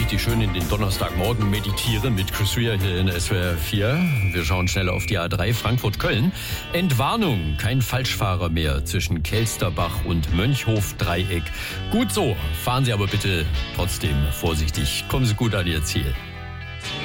richtig schön in den Donnerstagmorgen meditieren mit Chris Rea hier in SWR 4. Wir schauen schnell auf die A3 Frankfurt-Köln. Entwarnung, kein Falschfahrer mehr zwischen Kelsterbach und Mönchhof-Dreieck. Gut so, fahren Sie aber bitte trotzdem vorsichtig. Kommen Sie gut an Ihr Ziel.